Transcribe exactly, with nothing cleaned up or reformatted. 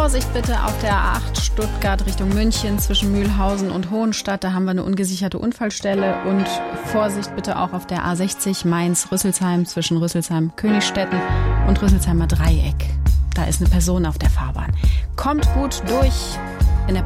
Vorsicht bitte auf der A acht Stuttgart Richtung München zwischen Mühlhausen und Hohenstadt. Da haben wir eine ungesicherte Unfallstelle. Und Vorsicht bitte auch auf der A sechzig Mainz-Rüsselsheim zwischen Rüsselsheim-Königstetten und Rüsselsheimer Dreieck. Da ist eine Person auf der Fahrbahn. Kommt gut durch.